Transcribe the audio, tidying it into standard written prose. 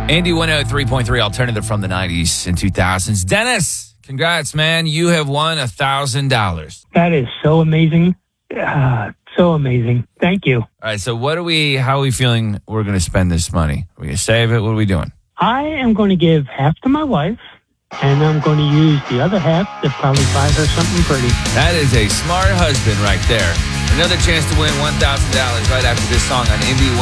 Andy 103.3 alternative from the 90s and 2000s. Dennis, congrats, man. You have won $1,000. That is so amazing. So amazing. Thank you. All right, so how are we feeling we're going to spend this money? Are we going to save it? What are we doing? I am going to give half to my wife, and I'm going to use the other half to probably buy her something pretty. That is a smart husband right there. Another chance to win $1,000 right after this song on Indy